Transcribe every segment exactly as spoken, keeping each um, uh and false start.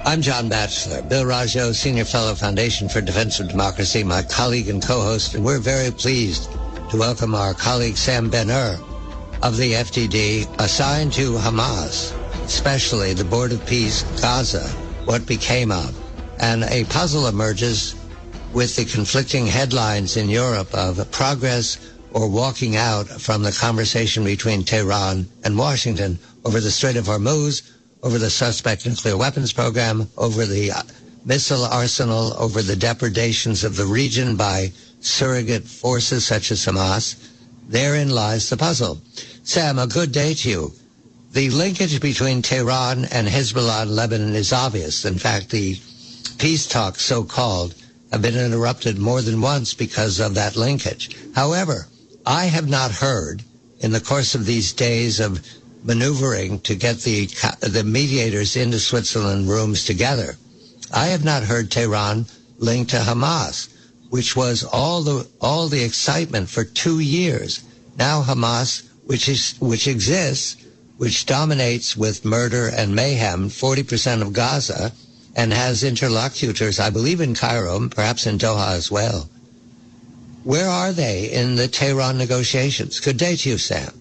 I'm John Batchelor, Bill Raggio, Senior Fellow, Foundation for Defense of Democracy, my colleague and co-host, and we're very pleased to welcome our colleague Sam Ben-Hur of the F D D, assigned to Hamas, especially the Board of Peace, Gaza, what became of. And a puzzle emerges with the conflicting headlines in Europe of progress or walking out from the conversation between Tehran and Washington over the Strait of Hormuz, over the suspect nuclear weapons program, over the missile arsenal, over the depredations of the region by surrogate forces such as Hamas. Therein lies the puzzle. Sam, a good day to you. The linkage between Tehran and Hezbollah in Lebanon is obvious. In fact, the peace talks, so-called, have been interrupted more than once because of that linkage. However, I have not heard, in the course of these days of maneuvering to get the the mediators into Switzerland rooms together, I have not heard Tehran linked to Hamas, which was all the all the excitement for two years. Now Hamas, which is which exists, which dominates with murder and mayhem forty percent of Gaza, and has interlocutors, I believe, in Cairo, perhaps in Doha as well. Where are they in the Tehran negotiations? Good day to you, Sam.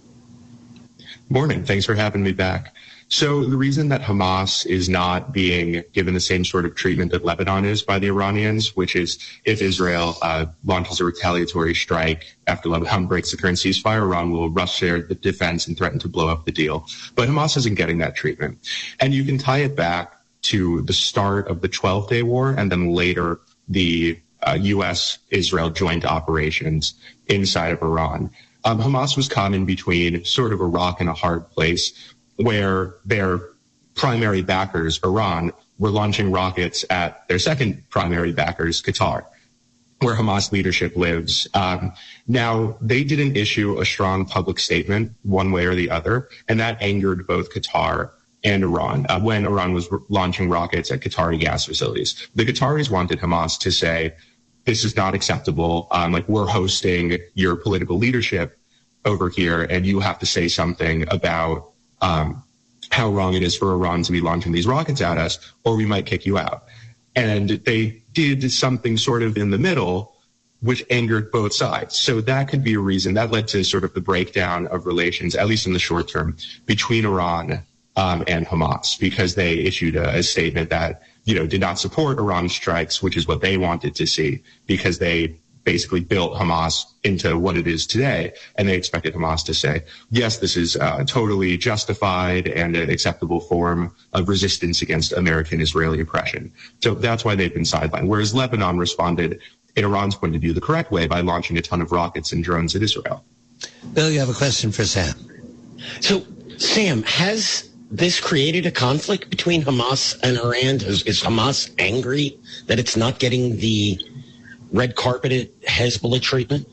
Morning. Thanks for having me back. So the reason that Hamas is not being given the same sort of treatment that Lebanon is by the Iranians, which is if Israel uh, launches a retaliatory strike after Lebanon breaks the current ceasefire, Iran will rush their the defense and threaten to blow up the deal. But Hamas isn't getting that treatment. And you can tie it back to the start of the twelve-day war and then later the uh, U S Israel joint operations inside of Iran. Um, Hamas was caught in between sort of a rock and a hard place where their primary backers, Iran, were launching rockets at their second primary backers, Qatar, where Hamas leadership lives. Um, now, they didn't issue a strong public statement one way or the other, and that angered both Qatar and Iran uh, when Iran was r- launching rockets at Qatari gas facilities. The Qataris wanted Hamas to say, this is not acceptable. Um, like, we're hosting your political leadership over here, and you have to say something about um, how wrong it is for Iran to be launching these rockets at us, or we might kick you out. And they did something sort of in the middle, which angered both sides. So that could be a reason. That led to sort of the breakdown of relations, at least in the short term, between Iran um, and Hamas, because they issued a, a statement that, you know, did not support Iran's strikes, which is what they wanted to see, because they basically built Hamas into what it is today. And they expected Hamas to say, yes, this is uh, totally justified and an acceptable form of resistance against American-Israeli oppression. So that's why they've been sidelined. Whereas Lebanon responded, in Iran's point of view, the correct way by launching a ton of rockets and drones at Israel. Bill, you have a question for Sam. So, Sam, has this created a conflict between Hamas and Iran? Is, is Hamas angry that it's not getting the red carpeted Hezbollah treatment?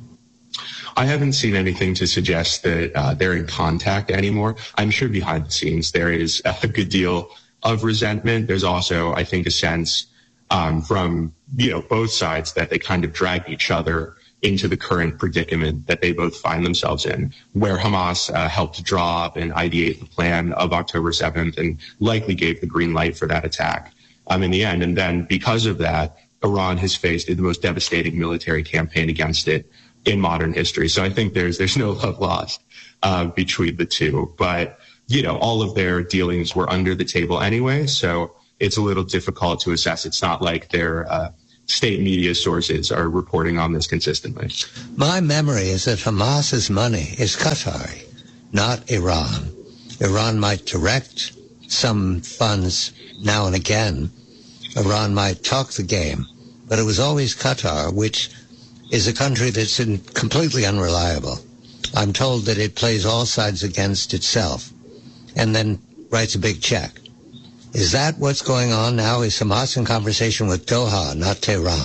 I haven't seen anything to suggest that uh, they're in contact anymore. I'm sure behind the scenes there is a good deal of resentment. There's also, I think, a sense um, from, you know, both sides that they kind of drag each other into the current predicament that they both find themselves in, where Hamas uh, helped draw up and ideate the plan of October seventh and likely gave the green light for that attack um, in the end. And then because of that, Iran has faced the most devastating military campaign against it in modern history. So I think there's there's no love lost uh, between the two. But, you know, all of their dealings were under the table anyway, so it's a little difficult to assess. It's not like their uh, state media sources are reporting on this consistently. My memory is that Hamas's money is Qatari, not Iran. Iran might direct some funds now and again. Iran might talk the game, but it was always Qatar, which is a country that's in completely unreliable. I'm told that it plays all sides against itself and then writes a big check. Is that what's going on now? Is Hamas in conversation with Doha, not Tehran?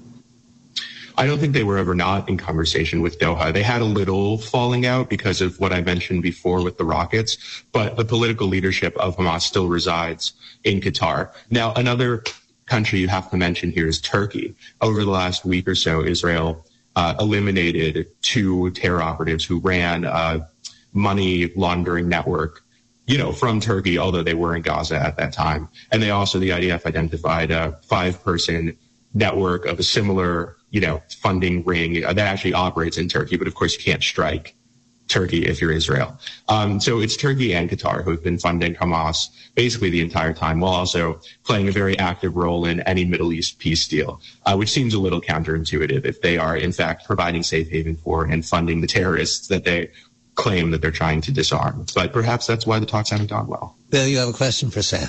I don't think they were ever not in conversation with Doha. They had a little falling out because of what I mentioned before with the rockets, but the political leadership of Hamas still resides in Qatar. Now, another country you have to mention here is Turkey. Over the last week or so, Israel uh, eliminated two terror operatives who ran a money laundering network you know, from Turkey, although they were in Gaza at that time. And they also, the I D F identified a five-person network of a similar, you know, funding ring that actually operates in Turkey. But of course, you can't strike Turkey if you're Israel. Um, so it's Turkey and Qatar who have been funding Hamas basically the entire time, while also playing a very active role in any Middle East peace deal, uh, which seems a little counterintuitive if they are, in fact, providing safe haven for and funding the terrorists that they claim that they're trying to disarm. But perhaps that's why the talks haven't gone well. Bill, you have a question for Sam.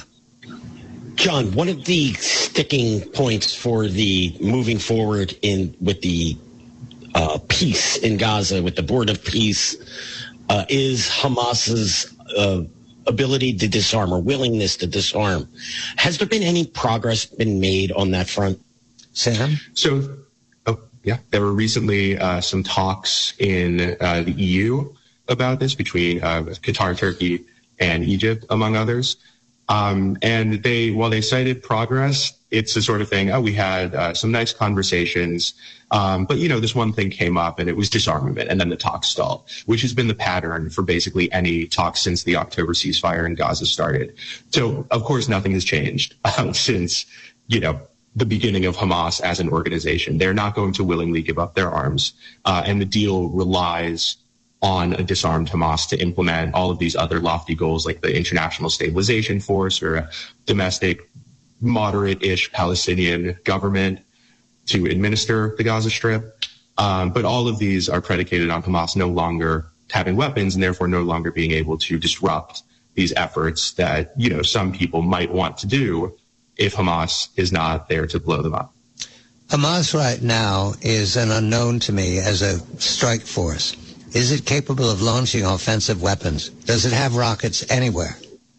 John, one of the sticking points for the moving forward in with the uh, peace in Gaza, with the Board of Peace, uh, is Hamas's uh, ability to disarm or willingness to disarm. Has there been any progress been made on that front? Sam? So, oh, yeah, there were recently uh, some talks in uh, the E U about this between uh, Qatar, Turkey, and Egypt, among others. Um, and they, while they cited progress, it's the sort of thing, oh, we had uh, some nice conversations, um, but, you know, this one thing came up and it was disarmament, and then the talks stalled, which has been the pattern for basically any talks since the October ceasefire in Gaza started. So, of course, nothing has changed um, since, you know, the beginning of Hamas as an organization. They're not going to willingly give up their arms, uh, and the deal relies on a disarmed Hamas to implement all of these other lofty goals, like the International Stabilization Force or a domestic, moderate-ish Palestinian government to administer the Gaza Strip. Um, but all of these are predicated on Hamas no longer having weapons and therefore no longer being able to disrupt these efforts that, you know, some people might want to do if Hamas is not there to blow them up. Hamas right now is an unknown to me as a strike force. Is it capable of launching offensive weapons? Does it have rockets anywhere?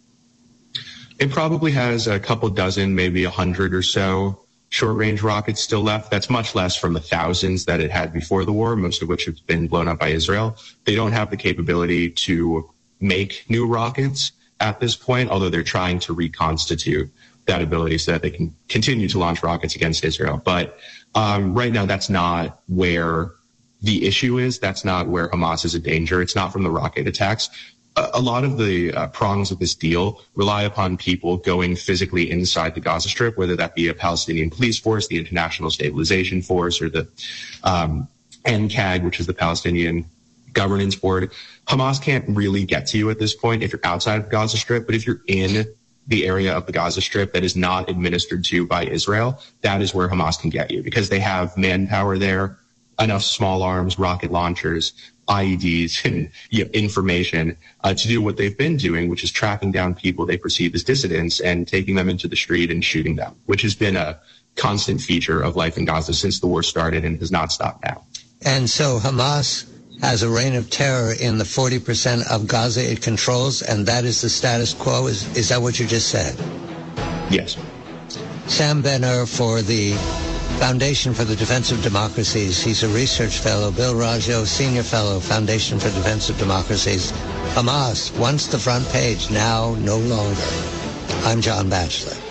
It probably has a couple dozen, maybe a hundred or so short-range rockets still left. That's much less from the thousands that it had before the war, most of which have been blown up by Israel. They don't have the capability to make new rockets at this point, although they're trying to reconstitute that ability so that they can continue to launch rockets against Israel. But um, right now, that's not where the issue is. That's not where Hamas is a danger. It's not from the rocket attacks. A, a lot of the uh, prongs of this deal rely upon people going physically inside the Gaza Strip, whether that be a Palestinian police force, the International Stabilization Force, or the um, N C A G, which is the Palestinian Governance Board. Hamas can't really get to you at this point if you're outside of the Gaza Strip, but if you're in the area of the Gaza Strip that is not administered to by Israel, that is where Hamas can get you, because they have manpower there, enough small arms, rocket launchers, I E Ds, and you know, information uh, to do what they've been doing, which is tracking down people they perceive as dissidents and taking them into the street and shooting them, which has been a constant feature of life in Gaza since the war started and has not stopped now. And so Hamas has a reign of terror in the forty percent of Gaza it controls, and that is the status quo? Is, is that what you just said? Yes. Sam Ben-Hur for the Foundation for the Defense of Democracies. He's a research fellow. Bill Raggio, senior fellow, Foundation for Defense of Democracies. Hamas, once the front page, now no longer. I'm John Batchelor.